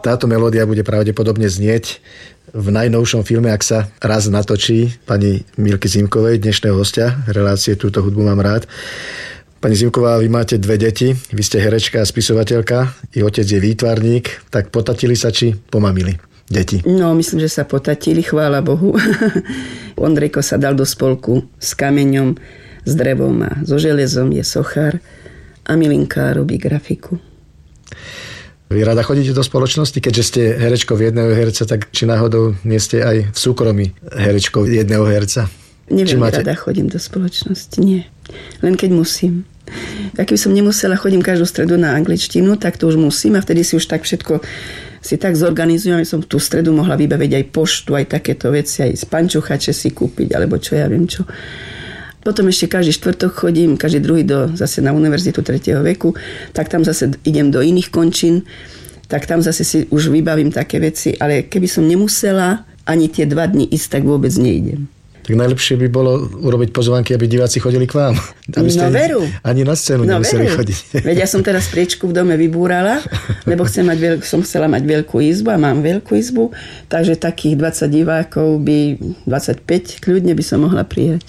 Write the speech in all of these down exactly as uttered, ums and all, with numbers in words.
Táto melódia bude pravdepodobne znieť v najnovšom filme, ak sa raz natočí, pani Milky Zimkovej, dnešného hostia relácie Túto hudbu mám rád. Pani Zimková, vy máte dve deti, vy ste herečka a spisovateľka, i otec je výtvarník, tak potatili sa či pomamili deti? No, myslím, že sa potatili, chvála Bohu. Ondrejko sa dal do spolku s kameňom, s drevom a so železom, je sochár a Milinka robí grafiku. Vy rada chodíte do spoločnosti, keďže ste herečkou jedného herca, tak či náhodou nie ste aj v súkromí herečkou jedného herca? Neviem, máte... rada chodím do spoločnosti, nie. Len keď musím. A keby som nemusela, chodím každú stredu na angličtinu, tak to už musím a vtedy si už tak všetko si tak zorganizujem, aby som tú stredu mohla vybaviť aj poštu, aj takéto veci, aj spančuchače si kúpiť, alebo čo ja viem čo. Potom ešte každý štvrtok chodím, každý druhý do, zase na univerzitu tretieho veku, tak tam zase idem do iných končín, tak tam zase si už vybavím také veci, ale keby som nemusela ani tie dva dni ísť, tak vôbec neidem. Tak najlepšie by bolo urobiť pozvánky, aby diváci chodili k vám. Aby ste no veru. Ani na scénu no nemuseli veru. chodiť. Veď ja som teraz priečku v dome vybúrala, lebo chcem mať veľk, som chcela mať veľkú izbu a mám veľkú izbu, takže takých dvadsať divákov by, dvadsaťpäť kľudne by som mohla prijať.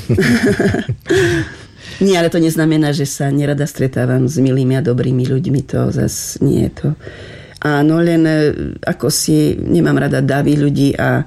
Nie, ale to neznamená, že sa nerada stretávam s milými a dobrými ľuďmi, to zase nie je to. Áno, len ako si nemám rada davy ľudí a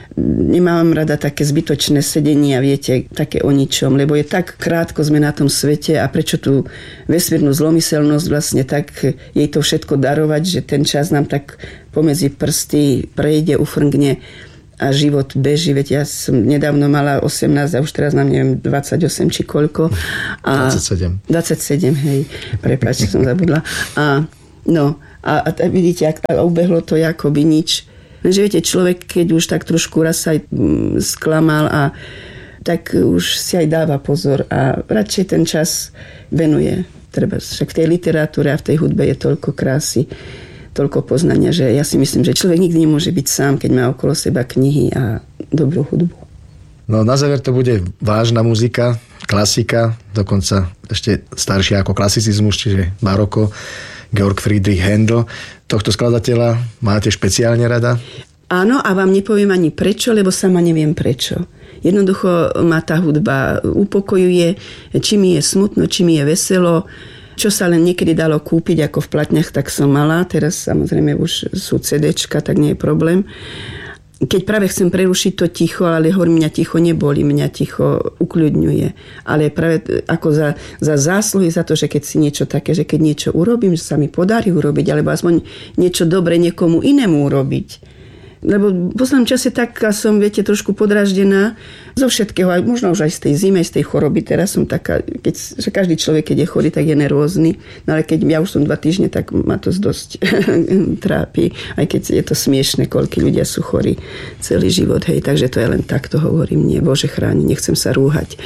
nemám rada také zbytočné sedenia, viete, také o ničom, lebo je tak krátko sme na tom svete a prečo tú vesmírnu zlomyselnosť vlastne tak jej to všetko darovať, že ten čas nám tak pomedzi prsty prejde, ufrngne a život beží. Veď ja som nedávno mala osemnásť a už teraz mám neviem dvadsaťosem či koľko. A dvadsaťsedem. dvadsaťsedem, hej. Prepáč, som zabudla. A no, a, a vidíte, ak, a ubehlo to akoby nič. Že viete, človek, keď už tak trošku raz sa aj sklamal a tak už si aj dáva pozor a radšej ten čas venuje. Treba, však v tej literatúre a v tej hudbe je toľko krásy, toľko poznania, že ja si myslím, že človek nikdy nemôže byť sám, keď má okolo seba knihy a dobrú hudbu. No na záver to bude vážna muzika, klasika, dokonca ešte staršia ako klasicizmus, čiže baroko. Georg Friedrich Händel. Tohto skladateľa máte špeciálne rada? Áno, a vám nepoviem ani prečo, lebo sama neviem prečo. Jednoducho ma tá hudba upokojuje, či mi je smutno, či mi je veselo. Čo sa len niekedy dalo kúpiť ako v platniach, tak som mala. Teraz samozrejme už sú CDčka, tak nie je problém. Keď práve chcem prerušiť to ticho, ale hovorím, mňa ticho neboli, mňa ticho ukľudňuje. Ale práve ako za, za zásluhy za to, že keď si niečo také, že keď niečo urobím, že sa mi podarí urobiť, alebo aspoň niečo dobre niekomu inému urobiť. Lebo v poslednom čase tak som, viete, trošku podraždená zo všetkého, aj možno už aj z tej zime, z tej choroby. Teraz som taká, keď, že každý človek, keď je chorý, tak je nervózny. No ale keď ja už som dva týždne, tak ma to dosť trápi. Aj keď je to smiešne, koľko ľudia sú chorí celý život. Hej, takže to ja len takto hovorím. Nie, Bože chráni, nechcem sa rúhať.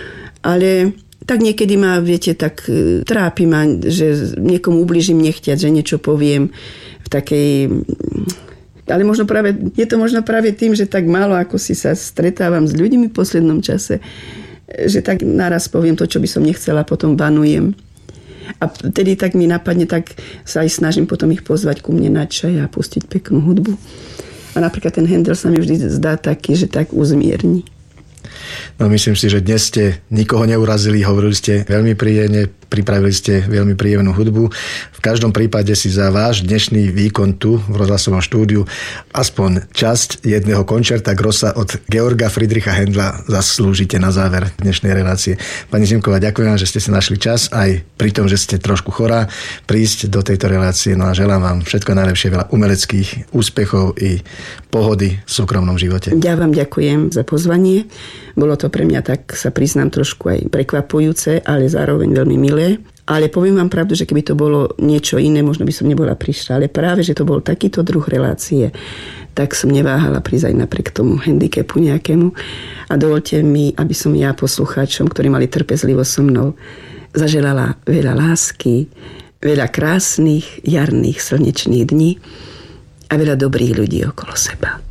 Ale tak niekedy ma, viete, tak trápi ma, že niekomu ubližím nechtiať, že niečo poviem v takej... Ale možno práve, je to možno práve tým, že tak málo ako si sa stretávam s ľuďmi v poslednom čase, že tak naraz poviem to, čo by som nechcela, potom banujem. A tedy tak mi napadne, tak sa aj snažím potom ich pozvať ku mne na čaj a pustiť peknú hudbu. A napríklad ten Händel sa mi vždy zdá taký, že tak uzmierni. No myslím si, že dnes ste nikoho neurazili, hovorili ste veľmi príjemne, pripravili ste veľmi príjemnú hudbu. V každom prípade si za váš dnešný výkon tu v rozhlasovom štúdiu aspoň časť jedného končerta Grossa od Georga Friedricha Händla zaslúžite na záver dnešnej relácie. Pani Zimková, ďakujem vám, že ste si našli čas, aj pri tom, že ste trošku chorá, prísť do tejto relácie. No a želám vám všetko najlepšie, veľa umeleckých úspechov i pohody v súkromnom živote. Ja vám ďakujem za pozvanie. Bolo to pre mňa, tak sa priznám, trošku aj prekvapujúce, ale zároveň veľmi milé. Ale poviem vám pravdu, že keby to bolo niečo iné, možno by som nebola prišla. Ale práve, že to bol takýto druh relácie, tak som neváhala prísť aj napriek tomu handicapu nejakému. A dovolte mi, aby som ja poslucháčom, ktorí mali trpezlivosť so mnou, zaželala veľa lásky, veľa krásnych jarných slnečných dní a veľa dobrých ľudí okolo seba.